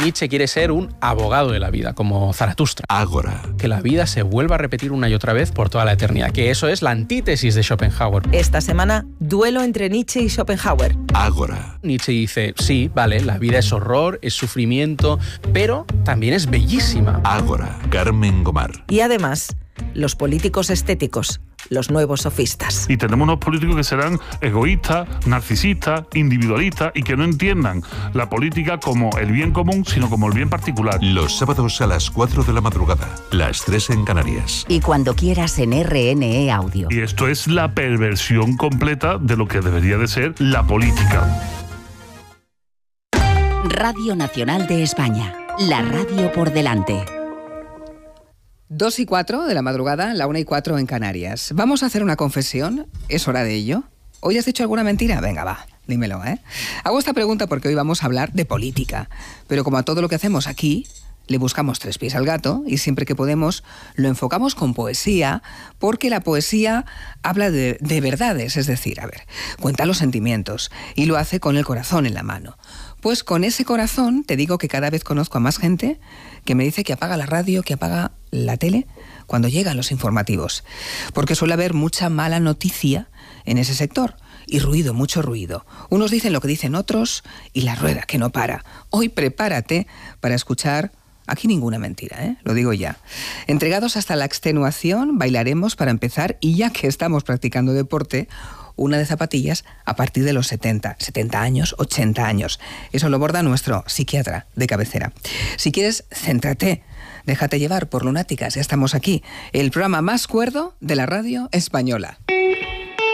Nietzsche quiere ser un abogado de la vida, como Zaratustra. Ágora. Que la vida se vuelva a repetir una y otra vez por toda la eternidad, que eso es la antítesis de Schopenhauer. Esta semana, duelo entre Nietzsche y Schopenhauer. Ágora. Nietzsche dice, sí, vale, la vida es horror, es sufrimiento, pero también es bellísima. Ágora. Carmen Gomar. Y además, los políticos estéticos, los nuevos sofistas. Y tenemos unos políticos que serán egoístas, narcisistas, individualistas y que no entiendan la política como el bien común, sino como el bien particular. Los sábados a las 4 de la madrugada, las 3 en Canarias. Y cuando quieras en RNE Audio. Y esto es la perversión completa de lo que debería de ser la política. Radio Nacional de España. La radio por delante. 2:04 de la madrugada, la 1:04 en Canarias. Vamos a hacer una confesión, ¿es hora de ello? ¿Hoy has dicho alguna mentira? Venga, va, dímelo, ¿eh? Hago esta pregunta porque hoy vamos a hablar de política, pero como a todo lo que hacemos aquí, le buscamos tres pies al gato y siempre que podemos lo enfocamos con poesía, porque la poesía habla de verdades, es decir, a ver, cuenta los sentimientos y lo hace con el corazón en la mano. Pues con ese corazón te digo que cada vez conozco a más gente que me dice que apaga la radio, que apaga la tele cuando llegan los informativos, porque suele haber mucha mala noticia en ese sector y ruido, mucho ruido. Unos dicen lo que dicen otros y la rueda que no para. Hoy prepárate para escuchar aquí ninguna mentira, ¿eh? Lo digo ya. Entregados hasta la extenuación, bailaremos para empezar y ya que estamos practicando deporte, una de zapatillas a partir de los 70 años, 80 años. Eso lo borda nuestro psiquiatra de cabecera. Si quieres, céntrate, déjate llevar por Lunáticas, ya estamos aquí, el programa más cuerdo de la radio española.